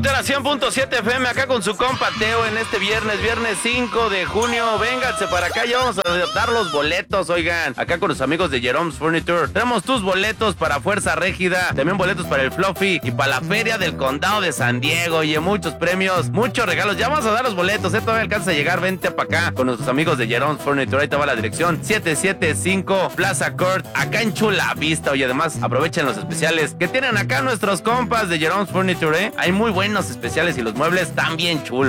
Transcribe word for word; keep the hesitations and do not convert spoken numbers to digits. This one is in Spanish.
Era cien punto siete F M acá con su compa Teo en este viernes, viernes cinco de junio. Vénganse para acá, ya vamos a dar los boletos, oigan. Acá con los amigos de Jerome's Furniture. Tenemos tus boletos para Fuerza Régida, también boletos para el Fluffy y para la Feria del Condado de San Diego. Oye, muchos premios, muchos regalos. Ya vamos a dar los boletos, ¿eh? Todavía alcanza a llegar. Vente para acá con nuestros amigos de Jerome's Furniture. Ahí te va la dirección: siete siete cinco Plaza Court, acá en Chula Vista. Oye, además aprovechen los especiales que tienen acá nuestros compas de Jerome's Furniture, ¿eh? Hay muy buenos especiales y los muebles están bien chulos.